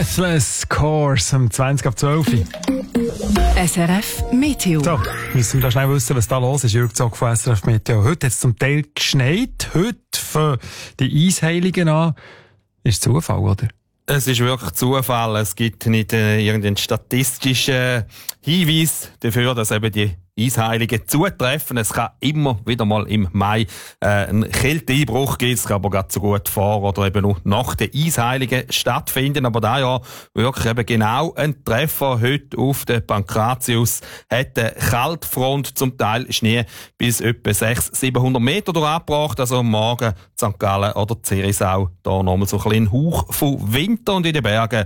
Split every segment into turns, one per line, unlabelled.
Breathless Course um 20 ab 12 Uhr.
SRF Meteo.
So, müssen wir da schnell wissen, was da los ist. Jürg Zog von SRF Meteo. Heute hat es zum Teil geschneit. Heute für die Eisheiligen an. Ist Zufall, oder?
Es ist wirklich Zufall. Es gibt nicht irgendeinen statistischen Hinweis dafür, dass eben die Eisheiligen zutreffen. Es kann immer wieder mal im Mai einen Kälteeinbruch geben. Es kann aber gerade so gut vor oder eben noch nach den Eisheiligen stattfinden. Aber da ja wirklich eben genau ein Treffer heute auf den Pankratius hat eine Kaltfront zum Teil Schnee bis etwa 600-700 Meter durchgebracht. Also morgen St. Gallen oder Zirisau da nochmal so ein bisschen Hauch von Winter und in den Bergen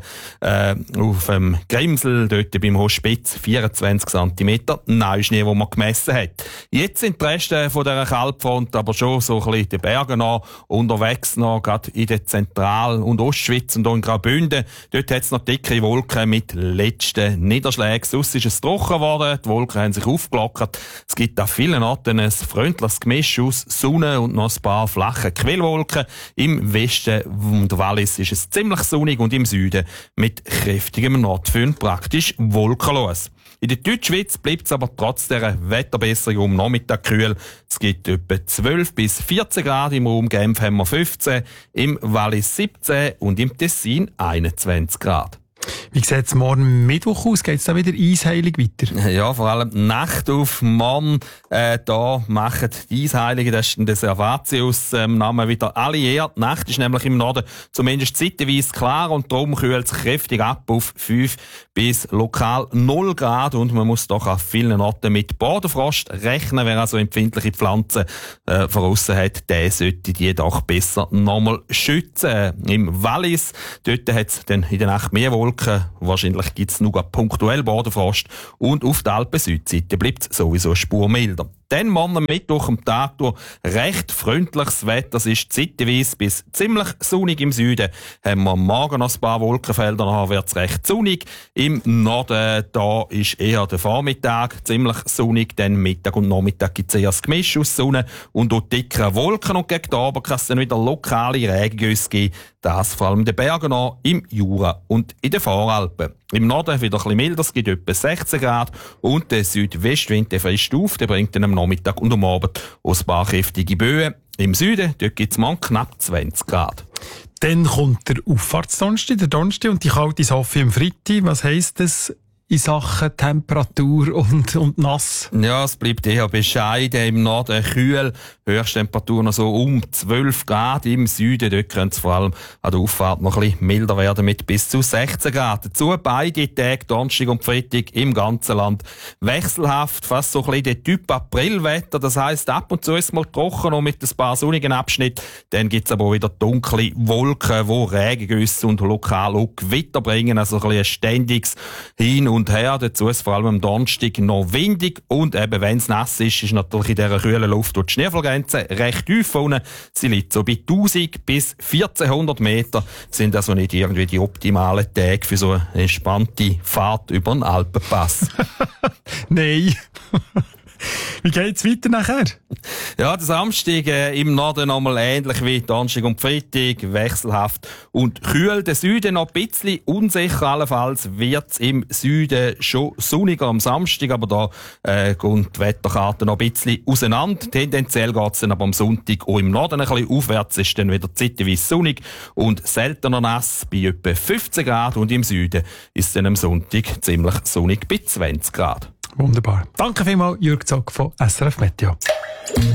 auf dem Grimsel, dort beim Hospitz 24 cm Neuschnee, wo man gemessen hat. Jetzt sind die Reste von dieser Kaltfront aber schon so ein bisschen den Bergen noch unterwegs, noch gerade in der Zentral- und Ostschweiz und auch in Graubünden. Dort hat es noch dicke Wolken mit letzten Niederschlägen. Sonst ist es trocken geworden, die Wolken haben sich aufgelockert. Es gibt an vielen Orten ein freundliches Gemisch aus Sonne und noch ein paar flache Quellwolken. Im Westen und Wallis ist es ziemlich sonnig und im Süden mit kräftigem Nordföhn praktisch wolkenlos. In der Deutschschweiz bleibt es aber trotz dieser Wetterbesserung um Nachmittag kühl. Es gibt etwa 12 bis 14 Grad, im Raum Genf haben wir 15, im Wallis 17 und im Tessin 21 Grad.
Wie sieht es morgen Mittwoch aus? Geht es da wieder eisheilig weiter?
Ja, vor allem die Nacht auf morgen. Da machen die Eisheiligen, das ist der Servatius Namen wieder alliiert. Die Nacht ist nämlich im Norden zumindest zeitweise klar und darum kühlt es kräftig ab auf 5 bis lokal 0 Grad und man muss doch an vielen Orten mit Bodenfrost rechnen. Wer also empfindliche Pflanzen voraus hat, der sollte die doch besser nochmal schützen. Im Wallis, dort hat es dann in der Nacht mehr Wolken. Wahrscheinlich gibt es nur punktuell Bodenfrost. Und auf der Alpen-Südseite bleibt es sowieso spurmilder. Dann morgen Mittwoch am Tag durch recht freundliches Wetter. Es ist zeitweise bis ziemlich sonnig im Süden. Haben wir morgen noch ein paar Wolkenfelder, nachher wird es recht sonnig. Im Norden da ist eher der Vormittag ziemlich sonnig. Dann Mittag und Nachmittag gibt es eher das Gemisch aus Sonne und auch dickere Wolken. Und gegen Abend kann es dann wieder lokale Regengüsse geben. Das vor allem in den Bergen an, im Jura und in den Voralpen. Im Norden wieder ein bisschen milder, es gibt etwa 16 Grad und der Südwestwind der frisst auf, der bringt dann am Nachmittag und am Abend aus ein paar kräftige Böen. Im Süden, dort gibt es morgen knapp 20 Grad.
Dann kommt der Auffahrtsdonnerstag, der Donnerstag und die kalte Sophie am Freitag. Was heisst das in Sachen Temperatur und nass?
Ja, es bleibt eher bescheiden. Im Norden kühl, Höchsttemperatur noch so um 12 Grad. Im Süden, dort könnte es vor allem an der Auffahrt noch ein bisschen milder werden mit bis zu 16 Grad. Dazu beide Tage, Donnerstag und Freitag, im ganzen Land wechselhaft, fast so ein bisschen der Typ Aprilwetter. Das heisst, ab und zu ist es mal trocken und mit ein paar sonnigen Abschnitten. Dann gibt es aber auch wieder dunkle Wolken, die Regengüsse und lokal auch Gewitter bringen. Also ein bisschen ein ständiges Hin und her. Dazu ist vor allem am Donnerstag noch windig und eben, wenn es nass ist, ist natürlich in dieser kühlen Luft die Schneefallgrenze recht tief unten. Sie liegt so bei 1000 bis 1400 Meter. Sind also nicht irgendwie die optimalen Tage für so eine entspannte Fahrt über den Alpenpass.
Nein. Wie geht's weiter nachher?
Ja, der Samstag im Norden nochmal ähnlich wie Donnerstag und Freitag, wechselhaft und kühl. Der Süden noch ein bisschen unsicher, allenfalls wird's im Süden schon sonniger am Samstag, aber da kommt die Wetterkarte noch ein bisschen auseinander. Tendenziell geht's dann aber am Sonntag auch im Norden ein bisschen aufwärts, ist dann wieder zeitweise sonnig und seltener nass bei etwa 15 Grad und im Süden ist dann am Sonntag ziemlich sonnig bei 20 Grad.
Wunderbar. Danke vielmals, Jürg Zog von SRF Meteo.